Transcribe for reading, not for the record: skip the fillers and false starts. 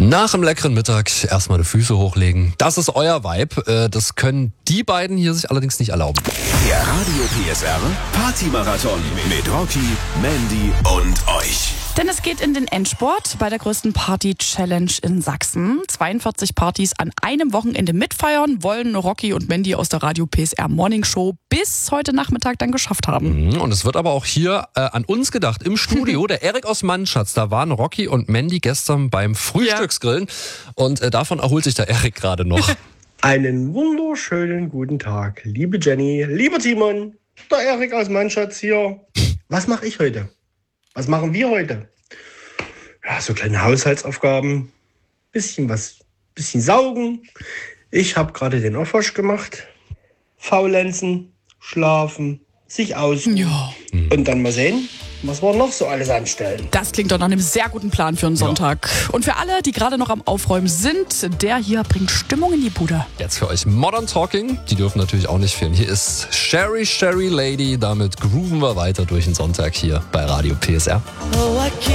Nach dem leckeren Mittag erstmal die Füße hochlegen. Das ist euer Vibe. Das können die beiden hier sich allerdings nicht erlauben. Der Radio PSR Party-Marathon mit Rocky, Mandy und euch. Denn es geht in den Endspurt bei der größten Party-Challenge in Sachsen. 42 Partys an einem Wochenende mitfeiern wollen Rocky und Mandy aus der Radio PSR Morning Show bis heute Nachmittag dann geschafft haben. Und es wird aber auch hier an uns gedacht, im Studio. Der Erik aus Mannschatz, da waren Rocky und Mandy gestern beim Frühstücksgrillen. Und davon erholt sich der Erik gerade noch. Einen wunderschönen guten Tag, liebe Jenny, lieber Timon, der Erik aus Mannschatz hier. Was mache ich heute? Was machen wir heute? Ja, so kleine Haushaltsaufgaben, bisschen saugen. Ich habe gerade den Aufwasch gemacht. Faulenzen, schlafen, sich ausruhen. Ja. Und dann mal sehen, was wir noch so alles anstellen. Das klingt doch nach einem sehr guten Plan für einen Sonntag. Und für alle, die gerade noch am Aufräumen sind, der hier bringt Stimmung in die Bude. Jetzt für euch Modern Talking, die dürfen natürlich auch nicht fehlen. Hier ist Sherry Lady, damit grooven wir weiter durch den Sonntag hier bei Radio PSR.